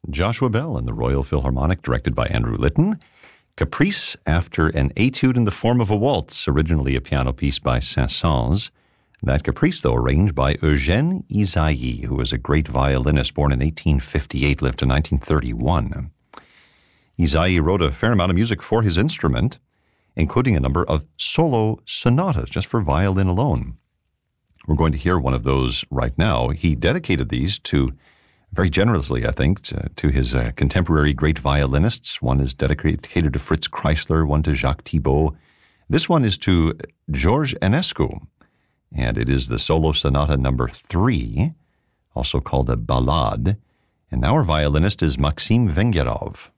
Joshua Bell and the Royal Philharmonic, directed by Andrew Litton. Caprice after an etude in the form of a waltz, originally a piano piece by Saint-Saëns. That caprice, though, arranged by Eugène Ysaÿe, who was a great violinist born in 1858, lived to 1931. Ysaÿe wrote a fair amount of music for his instrument, including a number of solo sonatas just for violin alone. We're going to hear one of those right now. He dedicated these very generously, I think, to his contemporary great violinists. One is dedicated to Fritz Kreisler, one to Jacques Thibault. This one is to George Enescu, and it is the solo sonata number 3, also called a ballade. And our violinist is Maxim Vengerov.